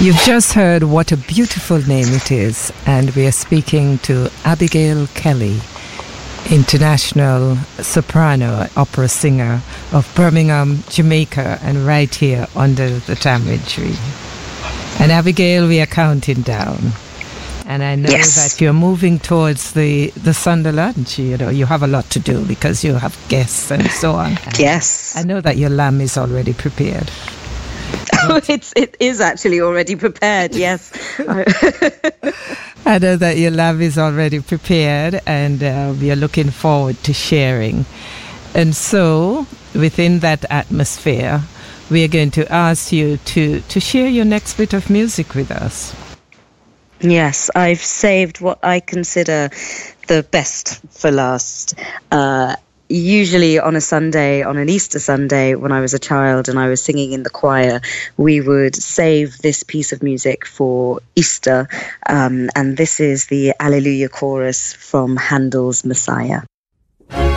You've just heard What a Beautiful Name It Is, and we are speaking to Abigail Kelly, international soprano opera singer of Birmingham, Jamaica, and right here under the tamarind tree. And Abigail, we are counting down. And I know that you're moving towards the Sunderland. You have a lot to do because you have guests and so on. Yes. I know that your lamb is already prepared. Oh, it is actually already prepared, yes. I know that your lamb is already prepared, and we are looking forward to sharing. And so, within that atmosphere, we are going to ask you to share your next bit of music with us. Yes, I've saved what I consider the best for last. Usually on an Easter Sunday, when I was a child and I was singing in the choir, we would save this piece of music for Easter. And this is the Alleluia chorus from Handel's Messiah.